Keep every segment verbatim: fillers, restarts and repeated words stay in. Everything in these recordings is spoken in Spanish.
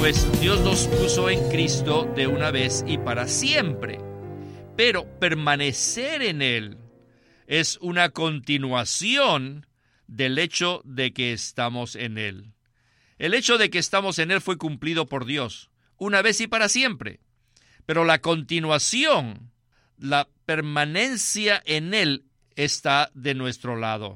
pues Dios nos puso en Cristo de una vez y para siempre. Pero permanecer en Él es una continuación del hecho de que estamos en Él. El hecho de que estamos en Él fue cumplido por Dios, una vez y para siempre. Pero la continuación, la permanencia en Él, está de nuestro lado.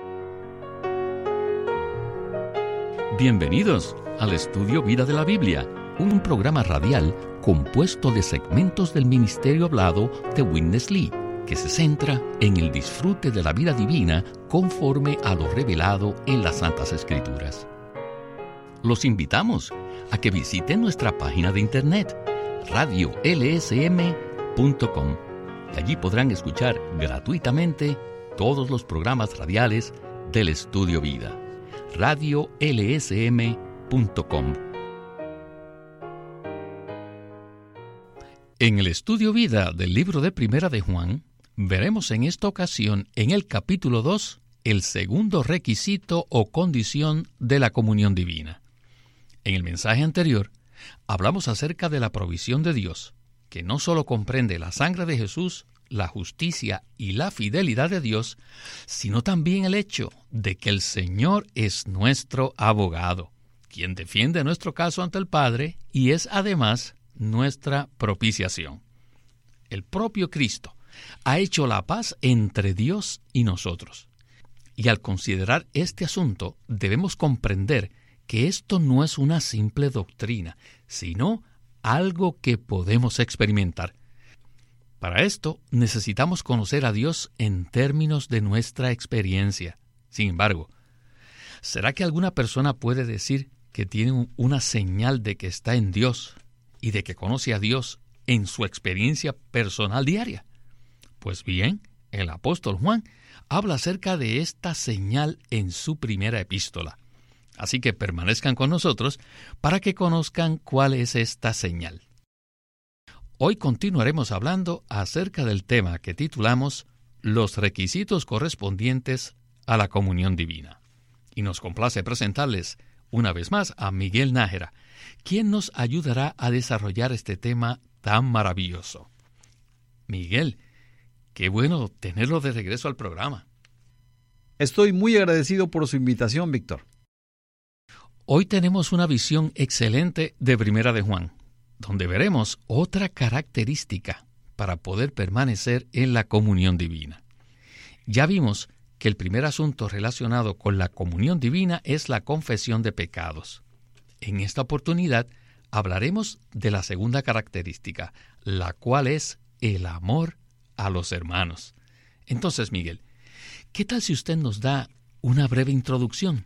Bienvenidos al Estudio Vida de la Biblia, un programa radial compuesto de segmentos del ministerio hablado de Witness Lee, que se centra en el disfrute de la vida divina conforme a lo revelado en las Santas Escrituras. Los invitamos a que visiten nuestra página de internet, radio l s m punto com. Allí podrán escuchar gratuitamente todos los programas radiales del Estudio Vida. radio l s m punto com. En el Estudio Vida del libro de Primera de Juan, veremos en esta ocasión, en el capítulo dos, el segundo requisito o condición de la comunión divina. En el mensaje anterior, hablamos acerca de la provisión de Dios, que no solo comprende la sangre de Jesús, la justicia y la fidelidad de Dios, sino también el hecho de que el Señor es nuestro abogado, quien defiende nuestro caso ante el Padre y es además nuestra propiciación. El propio Cristo ha hecho la paz entre Dios y nosotros. Y al considerar este asunto, debemos comprender que esto no es una simple doctrina, sino algo que podemos experimentar. Para esto, necesitamos conocer a Dios en términos de nuestra experiencia. Sin embargo, ¿será que alguna persona puede decir que tiene una señal de que está en Dios y de que conoce a Dios en su experiencia personal diaria? Pues bien, el apóstol Juan habla acerca de esta señal en su primera epístola. Así que permanezcan con nosotros para que conozcan cuál es esta señal. Hoy continuaremos hablando acerca del tema que titulamos Los requisitos correspondientes a la comunión divina. Y nos complace presentarles una vez más a Miguel Nájera, quien nos ayudará a desarrollar este tema tan maravilloso. Miguel, qué bueno tenerlo de regreso al programa. Estoy muy agradecido por su invitación, Víctor. Hoy tenemos una visión excelente de Primera de Juan, donde veremos otra característica para poder permanecer en la comunión divina. Ya vimos que el primer asunto relacionado con la comunión divina es la confesión de pecados. En esta oportunidad hablaremos de la segunda característica, la cual es el amor a los hermanos. Entonces, Miguel, ¿qué tal si usted nos da una breve introducción?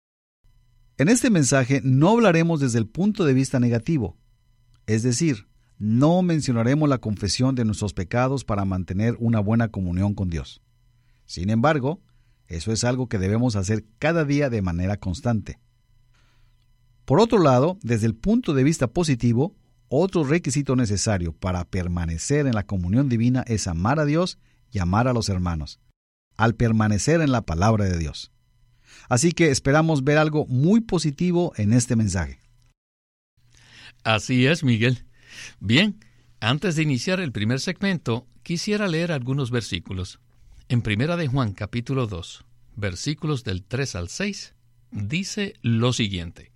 En este mensaje no hablaremos desde el punto de vista negativo, es decir, no mencionaremos la confesión de nuestros pecados para mantener una buena comunión con Dios. Sin embargo, eso es algo que debemos hacer cada día de manera constante. Por otro lado, desde el punto de vista positivo, otro requisito necesario para permanecer en la comunión divina es amar a Dios y amar a los hermanos, al permanecer en la palabra de Dios. Así que esperamos ver algo muy positivo en este mensaje. Así es, Miguel. Bien, antes de iniciar el primer segmento, quisiera leer algunos versículos. En Primera de Juan, capítulo dos, versículos del tres al seis, dice lo siguiente.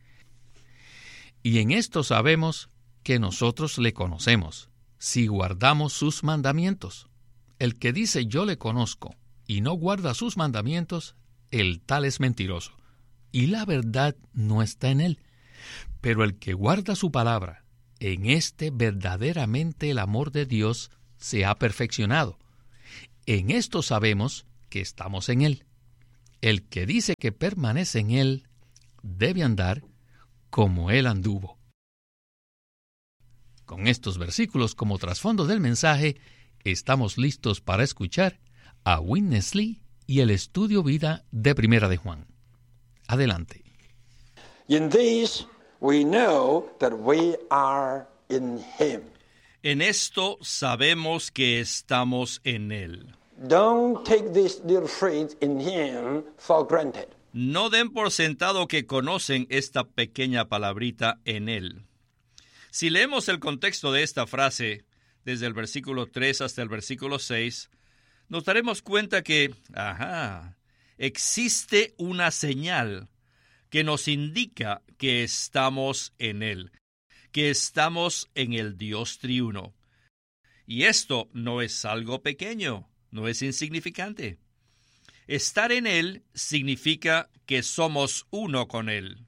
Y en esto sabemos que nosotros le conocemos, si guardamos sus mandamientos. El que dice yo le conozco y no guarda sus mandamientos, el tal es mentiroso, y la verdad no está en él. Pero el que guarda su palabra, en este verdaderamente el amor de Dios se ha perfeccionado. En esto sabemos que estamos en él. El que dice que permanece en él, debe andar como él anduvo. Con estos versículos como trasfondo del mensaje, estamos listos para escuchar a Witness Lee y el estudio vida de Primera de Juan. Adelante. In this we know that we are in him. En esto sabemos que estamos en Él. Don't take this little phrase in him for granted. No den por sentado que conocen esta pequeña palabrita en Él. Si leemos el contexto de esta frase, desde el versículo tres hasta el versículo seis, nos daremos cuenta que, ajá, existe una señal que nos indica que estamos en Él, que estamos en el Dios triuno. Y esto no es algo pequeño, no es insignificante. Estar en Él significa que somos uno con Él.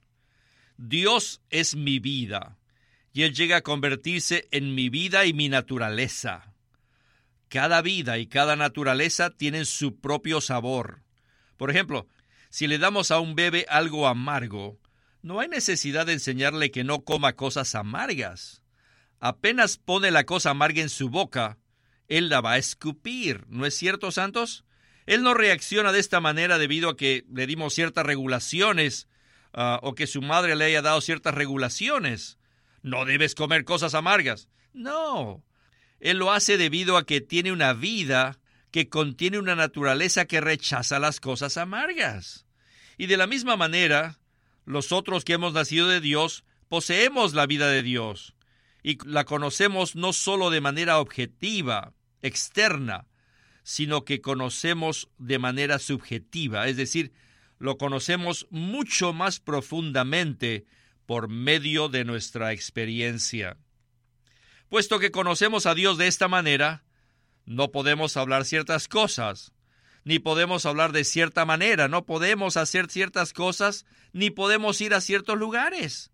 Dios es mi vida, y Él llega a convertirse en mi vida y mi naturaleza. Cada vida y cada naturaleza tienen su propio sabor. Por ejemplo, si le damos a un bebé algo amargo, no hay necesidad de enseñarle que no coma cosas amargas. Apenas pone la cosa amarga en su boca, él la va a escupir. ¿No es cierto, santos? Él no reacciona de esta manera debido a que le dimos ciertas regulaciones uh, o que su madre le haya dado ciertas regulaciones. No debes comer cosas amargas. No. Él lo hace debido a que tiene una vida que contiene una naturaleza que rechaza las cosas amargas. Y de la misma manera, los otros que hemos nacido de Dios, poseemos la vida de Dios. Y la conocemos no solo de manera objetiva, externa, sino que conocemos de manera subjetiva, es decir, lo conocemos mucho más profundamente por medio de nuestra experiencia. Puesto que conocemos a Dios de esta manera, no podemos hablar ciertas cosas, ni podemos hablar de cierta manera, no podemos hacer ciertas cosas, ni podemos ir a ciertos lugares.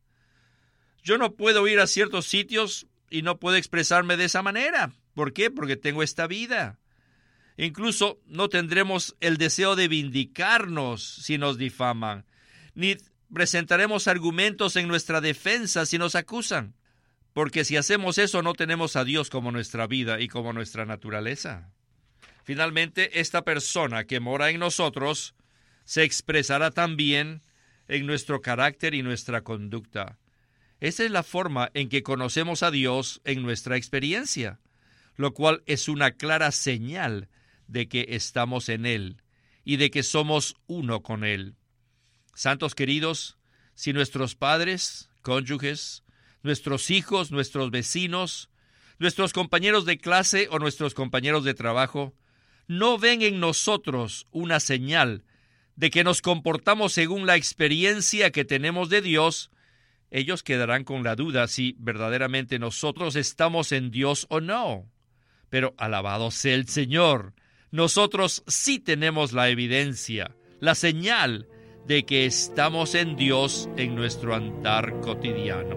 Yo no puedo ir a ciertos sitios y no puedo expresarme de esa manera. ¿Por qué? Porque tengo esta vida. Incluso no tendremos el deseo de vindicarnos si nos difaman, ni presentaremos argumentos en nuestra defensa si nos acusan, porque si hacemos eso no tenemos a Dios como nuestra vida y como nuestra naturaleza. Finalmente, esta persona que mora en nosotros se expresará también en nuestro carácter y nuestra conducta. Esa es la forma en que conocemos a Dios en nuestra experiencia, lo cual es una clara señal de que estamos en Él y de que somos uno con Él. Santos queridos, si nuestros padres, cónyuges, nuestros hijos, nuestros vecinos, nuestros compañeros de clase o nuestros compañeros de trabajo no ven en nosotros una señal de que nos comportamos según la experiencia que tenemos de Dios, ellos quedarán con la duda si verdaderamente nosotros estamos en Dios o no. Pero alabado sea el Señor, nosotros sí tenemos la evidencia, la señal de que estamos en Dios en nuestro andar cotidiano.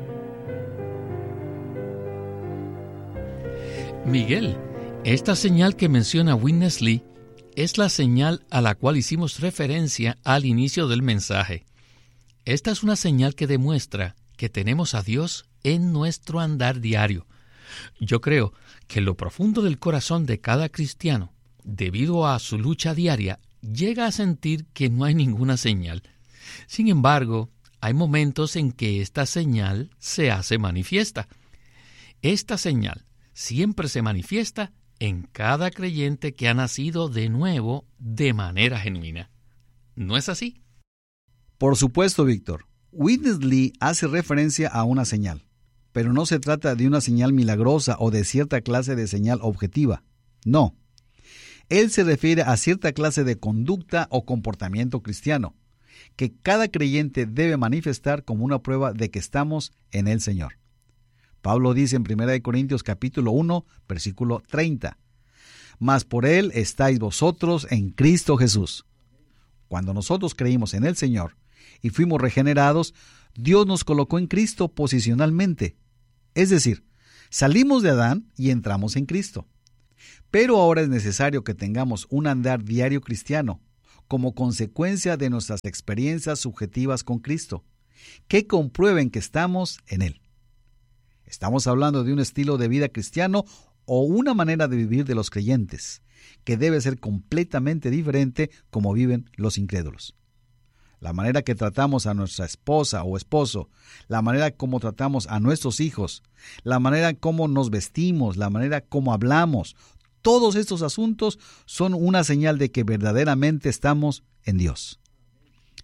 Miguel, esta señal que menciona Witness Lee es la señal a la cual hicimos referencia al inicio del mensaje. Esta es una señal que demuestra que tenemos a Dios en nuestro andar diario. Yo creo que en lo profundo del corazón de cada cristiano, debido a su lucha diaria, llega a sentir que no hay ninguna señal. Sin embargo, hay momentos en que esta señal se hace manifiesta. Esta señal siempre se manifiesta en cada creyente que ha nacido de nuevo de manera genuina. ¿No es así? Por supuesto, Víctor. Witness Lee hace referencia a una señal, pero no se trata de una señal milagrosa o de cierta clase de señal objetiva. No. Él se refiere a cierta clase de conducta o comportamiento cristiano, que cada creyente debe manifestar como una prueba de que estamos en el Señor. Pablo dice en primera de Corintios capítulo uno, versículo treinta, «Mas por Él estáis vosotros en Cristo Jesús». Cuando nosotros creímos en el Señor y fuimos regenerados, Dios nos colocó en Cristo posicionalmente. Es decir, salimos de Adán y entramos en Cristo. Pero ahora es necesario que tengamos un andar diario cristiano, como consecuencia de nuestras experiencias subjetivas con Cristo, que comprueben que estamos en Él. Estamos hablando de un estilo de vida cristiano o una manera de vivir de los creyentes, que debe ser completamente diferente como viven los incrédulos. La manera que tratamos a nuestra esposa o esposo, la manera como tratamos a nuestros hijos, la manera como nos vestimos, la manera como hablamos, todos estos asuntos son una señal de que verdaderamente estamos en Dios.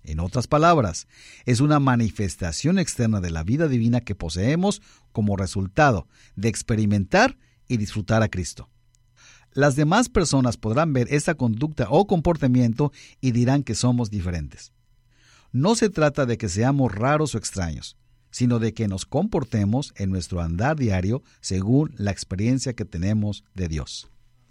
En otras palabras, es una manifestación externa de la vida divina que poseemos como resultado de experimentar y disfrutar a Cristo. Las demás personas podrán ver esta conducta o comportamiento y dirán que somos diferentes. No se trata de que seamos raros o extraños, sino de que nos comportemos en nuestro andar diario según la experiencia que tenemos de Dios.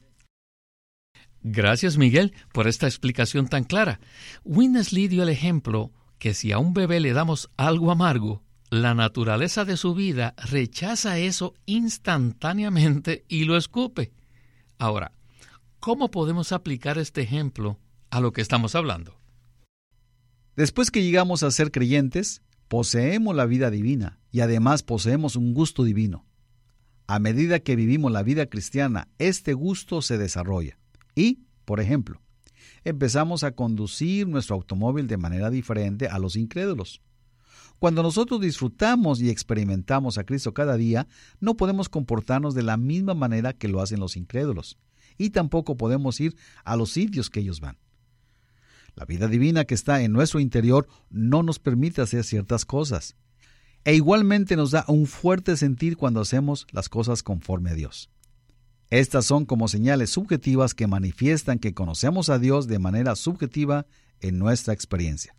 Gracias, Miguel, por esta explicación tan clara. Winnesley dio el ejemplo que si a un bebé le damos algo amargo, la naturaleza de su vida rechaza eso instantáneamente y lo escupe. Ahora, ¿cómo podemos aplicar este ejemplo a lo que estamos hablando? Después que llegamos a ser creyentes, poseemos la vida divina y además poseemos un gusto divino. A medida que vivimos la vida cristiana, este gusto se desarrolla. Y, por ejemplo, empezamos a conducir nuestro automóvil de manera diferente a los incrédulos. Cuando nosotros disfrutamos y experimentamos a Cristo cada día, no podemos comportarnos de la misma manera que lo hacen los incrédulos, y tampoco podemos ir a los sitios que ellos van. La vida divina que está en nuestro interior no nos permite hacer ciertas cosas, e igualmente nos da un fuerte sentir cuando hacemos las cosas conforme a Dios. Estas son como señales subjetivas que manifiestan que conocemos a Dios de manera subjetiva en nuestra experiencia.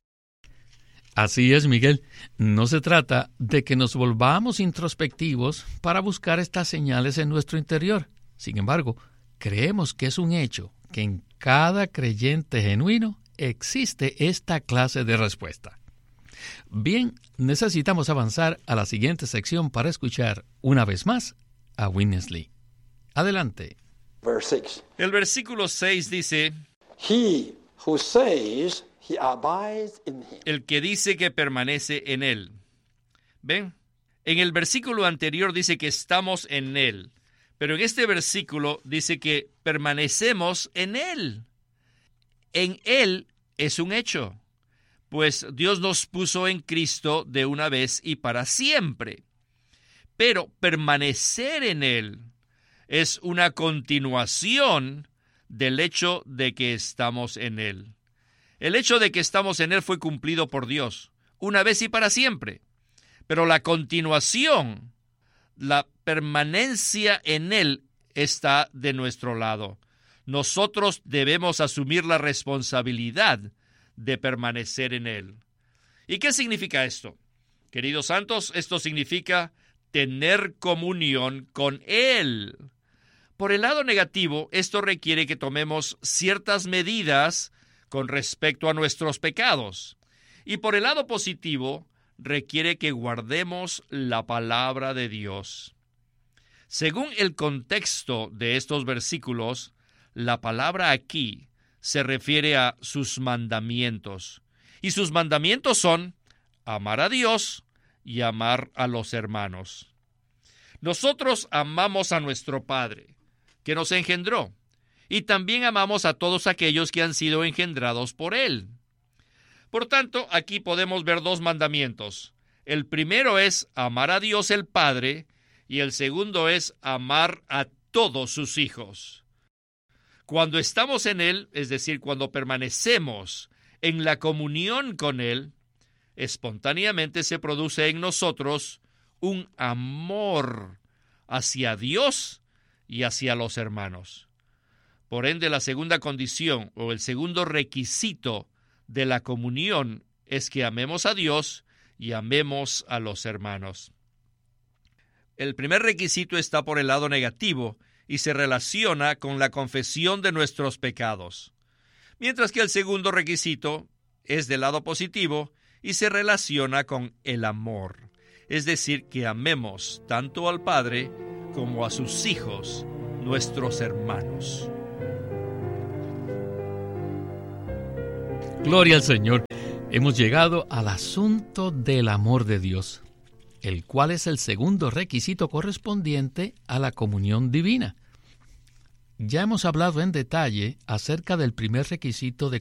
Así es, Miguel. No se trata de que nos volvamos introspectivos para buscar estas señales en nuestro interior. Sin embargo, creemos que es un hecho que en cada creyente genuino existe esta clase de respuesta. Bien, necesitamos avanzar a la siguiente sección para escuchar una vez más a Winnesley. Adelante. Verse six. El versículo seis dice, He who says he abides in him. el que dice que permanece en él. ¿Ven? En el versículo anterior dice que estamos en él, pero en este versículo dice que permanecemos en él. En él es un hecho, pues Dios nos puso en Cristo de una vez y para siempre. Pero permanecer en él es una continuación del hecho de que estamos en él. El hecho de que estamos en él fue cumplido por Dios, una vez y para siempre. Pero la continuación, la permanencia en él, está de nuestro lado. Nosotros debemos asumir la responsabilidad de permanecer en él. ¿Y qué significa esto? Queridos santos, esto significa tener comunión con él. Por el lado negativo, esto requiere que tomemos ciertas medidas con respecto a nuestros pecados. Y por el lado positivo, requiere que guardemos la palabra de Dios. Según el contexto de estos versículos, la palabra aquí se refiere a sus mandamientos. Y sus mandamientos son amar a Dios y amar a los hermanos. Nosotros amamos a nuestro Padre, que nos engendró, y también amamos a todos aquellos que han sido engendrados por Él. Por tanto, aquí podemos ver dos mandamientos. El primero es amar a Dios el Padre, y el segundo es amar a todos sus hijos. Cuando estamos en Él, es decir, cuando permanecemos en la comunión con Él, espontáneamente se produce en nosotros un amor hacia Dios y hacia los hermanos. Por ende, la segunda condición o el segundo requisito de la comunión es que amemos a Dios y amemos a los hermanos. El primer requisito está por el lado negativo y se relaciona con la confesión de nuestros pecados, mientras que el segundo requisito es del lado positivo y se relaciona con el amor, es decir, que amemos tanto al Padre como a sus hijos, nuestros hermanos. Gloria al Señor. Hemos llegado al asunto del amor de Dios, el cual es el segundo requisito correspondiente a la comunión divina. Ya hemos hablado en detalle acerca del primer requisito de